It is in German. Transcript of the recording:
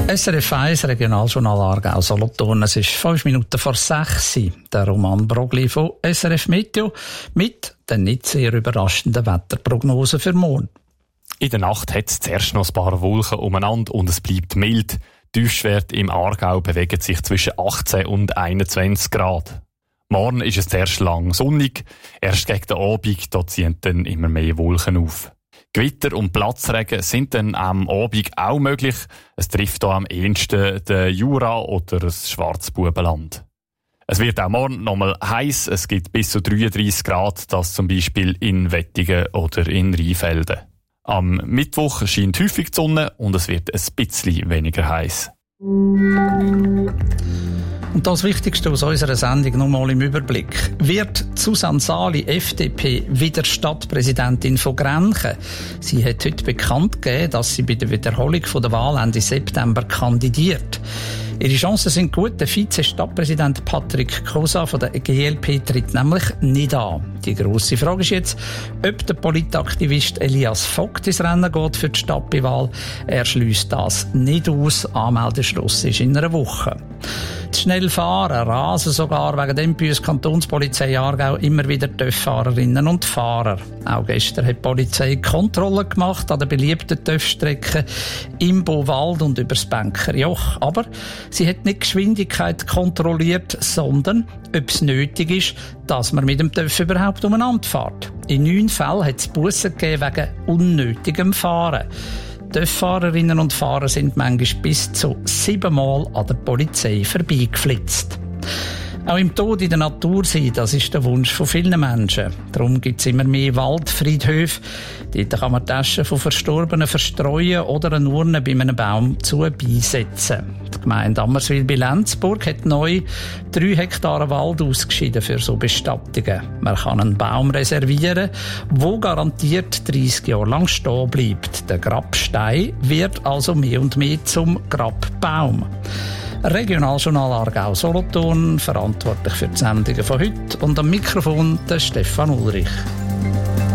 SRF 1 Regionaljournal Aargau Solothurn. Es ist 5 Minuten vor 6 Uhr. Der Roman Brogli von SRF Meteo mit den nicht sehr überraschenden Wetterprognosen für morgen. In der Nacht hat es zuerst noch ein paar Wolken umeinander und es bleibt mild. Die Tiefstwerte im Aargau bewegen sich zwischen 18 und 21 Grad. Morgen ist es zuerst lang sonnig. Erst gegen den Abend da ziehen dann immer mehr Wolken auf. Gewitter und Platzregen sind dann am Abend auch möglich. Es trifft hier am ehesten den Jura oder das Schwarzbubenland. Es wird auch morgen nochmal heiß. Es gibt bis zu 33 Grad, das zum Beispiel in Wettingen oder in Rheinfelden. Am Mittwoch scheint häufig die Sonne und es wird ein bisschen weniger heiß. Und das Wichtigste aus unserer Sendung nochmal im Überblick. Wird Susanne Sali, FDP, wieder Stadtpräsidentin von Grenchen? Sie hat heute bekannt gegeben, dass sie bei der Wiederholung der Wahl Ende September kandidiert. Ihre Chancen sind gut. Der Vize-Stadtpräsident Patrick Cosa von der GLP tritt nämlich nicht an. Die grosse Frage ist jetzt, ob der Politaktivist Elias Vogt ins Rennen geht für die Stadtwahl. Er schliesst das nicht aus. Anmeldeschluss ist in einer Woche. Zu schnell fahren, rasen sogar, wegen dem bei uns Kantonspolizei Aargau immer wieder TÜV-Fahrerinnen und Fahrer. Auch gestern hat die Polizei Kontrollen gemacht an den beliebten TÜV-Strecken im Beauwald und übers Bankerjoch. Aber sie hat nicht Geschwindigkeit kontrolliert, sondern ob es nötig ist, dass man mit dem TÜV überhaupt umeinander fährt. In 9 Fällen hat es Bussen gegeben wegen unnötigem Fahren. TÜV-Fahrerinnen und Fahrer sind manchmal bis zu 7 Mal an der Polizei vorbeigeflitzt. Auch im Tod in der Natur sein, das ist der Wunsch von vielen Menschen. Darum gibt es immer mehr Waldfriedhöfe. Dort kann man Taschen von Verstorbenen verstreuen oder eine Urne bei einem Baum zu beisetzen. Die Gemeinde Ammerswil bei Lenzburg hat neu 3 Hektar Wald ausgeschieden für so Bestattungen. Man kann einen Baum reservieren, der garantiert 30 Jahre lang stehen bleibt. Der Grabstein wird also mehr und mehr zum Grabbaum. Regionaljournal Aargau Solothurn, verantwortlich für die Sendungen von heute und am Mikrofon der Stefan Ulrich.